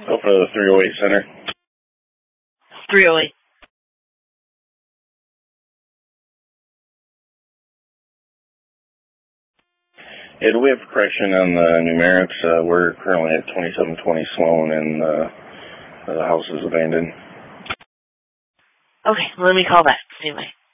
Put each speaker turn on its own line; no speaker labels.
Go for the 308 center.
308.
Yeah, do we have correction on the numerics? We're currently at 2720 Sloan, and the house is abandoned.
Okay, let me call back. Anyway.